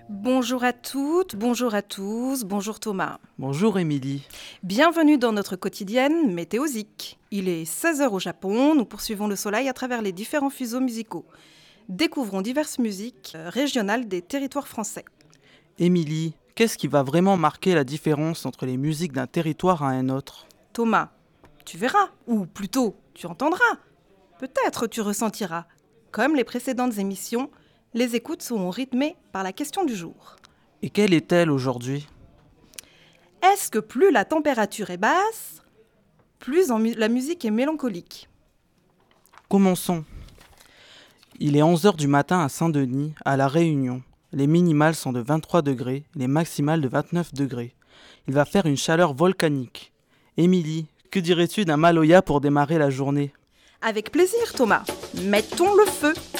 Bonjour à toutes, bonjour à tous, bonjour Thomas. Bonjour Émilie. Bienvenue dans notre quotidienne météosique. Il est 16h au Japon, nous poursuivons le soleil à travers les différents fuseaux musicaux. Découvrons diverses musiques régionales des territoires français. Émilie, qu'est-ce qui va vraiment marquer la différence entre les musiques d'un territoire à un autre ? Thomas, tu verras, ou plutôt, tu entendras. Peut-être tu ressentiras. Comme les précédentes émissions, les écoutes seront rythmées par la question du jour. Et quelle est-elle aujourd'hui ? Est-ce que plus la température est basse, plus la musique est mélancolique ? Commençons. Il est 11h du matin à Saint-Denis, à La Réunion. Les minimales sont de 23 degrés, les maximales de 29 degrés. Il va faire une chaleur volcanique. Émilie, que dirais-tu d'un Maloya pour démarrer la journée ? Avec plaisir, Thomas. Mettons le feu.